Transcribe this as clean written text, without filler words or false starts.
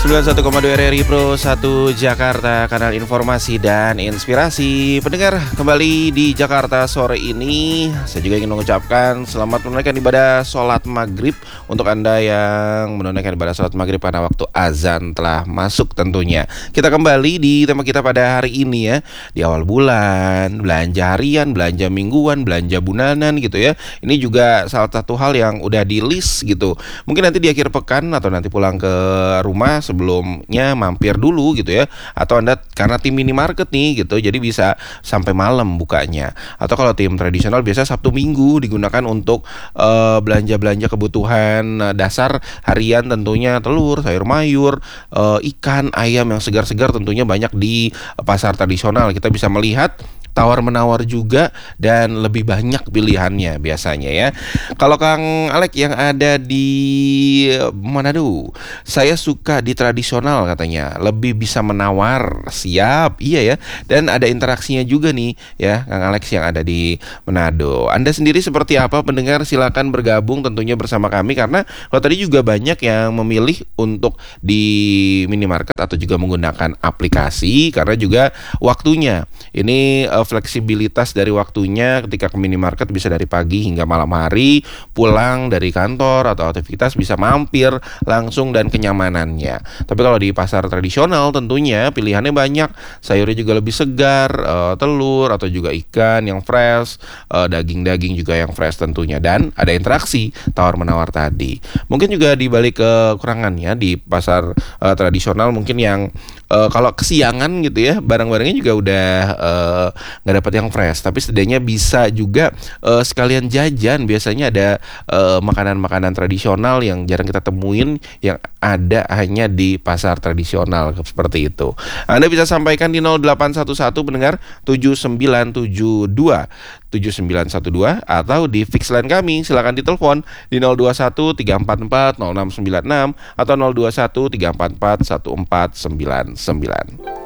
91,2 RRI Pro 1 Jakarta, kanal informasi dan inspirasi. Pendengar, kembali di Jakarta sore ini, saya juga ingin mengucapkan selamat menunaikan ibadah sholat maghrib untuk Anda yang menunaikan ibadah sholat maghrib pada waktu azan telah masuk tentunya. Kita kembali di tema kita pada hari ini ya, di awal bulan, belanja harian, belanja mingguan, belanja bulanan gitu ya. Ini juga salah satu hal yang udah di list gitu. Mungkin nanti di akhir pekan atau nanti pulang ke rumah sebelumnya mampir dulu gitu ya, atau Anda karena tim minimarket nih gitu, jadi bisa sampai malam bukanya. Atau kalau tim tradisional biasa Sabtu Minggu digunakan untuk belanja-belanja kebutuhan dasar harian, tentunya telur, sayur mayur, ikan, ayam yang segar-segar tentunya banyak di pasar tradisional. Kita bisa melihat tawar-menawar juga dan lebih banyak pilihannya biasanya ya. Kalau Kang Alek yang ada di Manado, saya suka di tradisional katanya, lebih bisa menawar. Siap, iya ya. Dan ada interaksinya juga nih ya, Kang Alex yang ada di Manado. Anda sendiri seperti apa pendengar? Silakan bergabung tentunya bersama kami, karena kalau tadi juga banyak yang memilih untuk di minimarket atau juga menggunakan aplikasi karena juga waktunya. Ini fleksibilitas dari waktunya, ketika ke minimarket bisa dari pagi hingga malam hari, pulang dari kantor atau aktivitas bisa mampir langsung dan kenyamanannya. Tapi kalau di pasar tradisional tentunya pilihannya banyak, sayurnya juga lebih segar, telur atau juga ikan yang fresh, daging-daging juga yang fresh tentunya, dan ada interaksi tawar-menawar tadi. Mungkin juga di balik kekurangannya di pasar tradisional mungkin yang kalau kesiangan gitu ya, barang-barangnya juga udah nggak dapat yang fresh, tapi setidaknya bisa juga sekalian jajan. Biasanya ada makanan-makanan tradisional yang jarang kita temuin, yang ada hanya di pasar tradisional seperti itu. Anda bisa sampaikan di 0811 pendengar 7972 7912 atau di fix line kami, silakan ditelepon di 021 344 0696 atau 021 344 1499.